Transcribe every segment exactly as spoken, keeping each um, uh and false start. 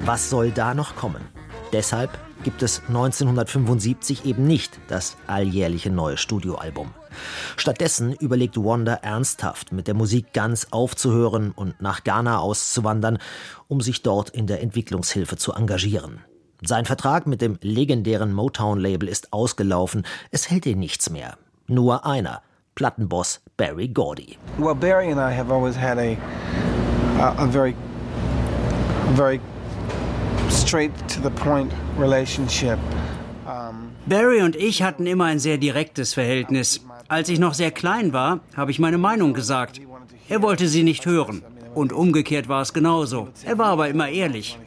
Was soll da noch kommen? Deshalb gibt es neunzehnhundertfünfundsiebzig eben nicht das alljährliche neue Studioalbum. Stattdessen überlegt Wonder ernsthaft, mit der Musik ganz aufzuhören und nach Ghana auszuwandern, um sich dort in der Entwicklungshilfe zu engagieren. Sein Vertrag mit dem legendären Motown-Label ist ausgelaufen. Es hält ihn nichts mehr. Nur einer, Plattenboss Berry Gordy. Well, Berry and I have always had a, a, a very, very straight to the point relationship. Berry und ich hatten immer ein sehr direktes Verhältnis. Als ich noch sehr klein war, habe ich meine Meinung gesagt. Er wollte sie nicht hören. Und umgekehrt war es genauso. Er war aber immer ehrlich.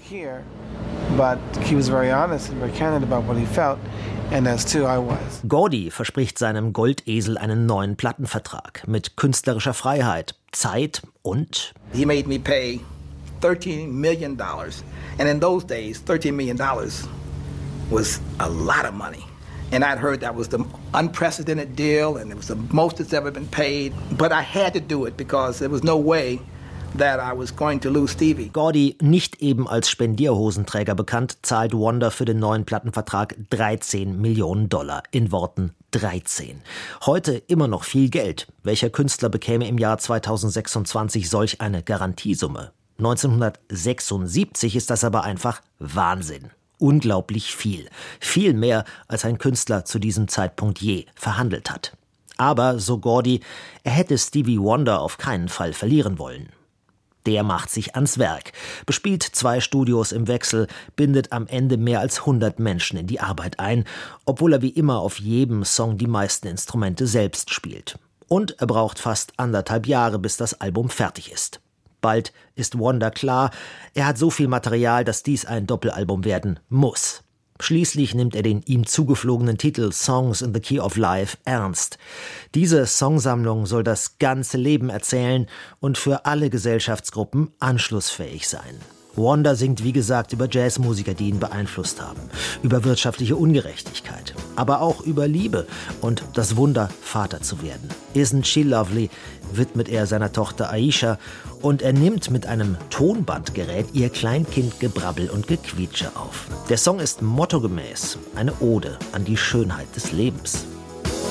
Gordy verspricht seinem Goldesel einen neuen Plattenvertrag mit künstlerischer Freiheit, Zeit und... He made me pay thirteen million dollars. And in those days, thirteen million dollars was a lot of money. And I'd heard that was the unprecedented deal and it was the most that's ever been paid. But I had to do it because there was no way that I was going to lose Stevie. Gordy, nicht eben als Spendierhosenträger bekannt, zahlt Wonder für den neuen Plattenvertrag dreizehn Millionen Dollar. In Worten dreizehn. Heute immer noch viel Geld. Welcher Künstler bekäme im Jahr zweitausendsechsundzwanzig solch eine Garantiesumme? neunzehnhundertsechsundsiebzig ist das aber einfach Wahnsinn. Unglaublich viel. Viel mehr, als ein Künstler zu diesem Zeitpunkt je verhandelt hat. Aber, so Gordy, er hätte Stevie Wonder auf keinen Fall verlieren wollen. Der macht sich ans Werk, bespielt zwei Studios im Wechsel, bindet am Ende mehr als hundert Menschen in die Arbeit ein, obwohl er wie immer auf jedem Song die meisten Instrumente selbst spielt. Und er braucht fast anderthalb Jahre, bis das Album fertig ist. Bald ist Wonder klar, er hat so viel Material, dass dies ein Doppelalbum werden muss. Schließlich nimmt er den ihm zugeflogenen Titel Songs in the Key of Life ernst. Diese Songsammlung soll das ganze Leben erzählen und für alle Gesellschaftsgruppen anschlussfähig sein. Wonder singt, wie gesagt, über Jazzmusiker, die ihn beeinflusst haben, über wirtschaftliche Ungerechtigkeit, aber auch über Liebe und das Wunder, Vater zu werden. Isn't She Lovely widmet er seiner Tochter Aisha und er nimmt mit einem Tonbandgerät ihr Kleinkindgebrabbel und Gequietsche auf. Der Song ist mottogemäß eine Ode an die Schönheit des Lebens.